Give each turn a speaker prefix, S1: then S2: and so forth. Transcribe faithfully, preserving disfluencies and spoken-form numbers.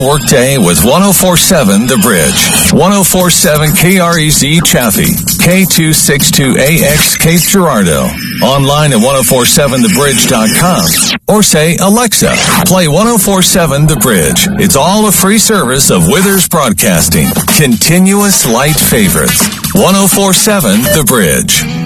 S1: Workday with one oh four point seven The Bridge. one oh four point seven K R E Z Chaffee. K two sixty-two A X Cape Girardeau. Online at ten forty-seven the bridge dot com. Or say, Alexa, play ten forty-seven The Bridge. It's all a free service of Withers Broadcasting. Continuous light favorites. ten forty-seven The Bridge.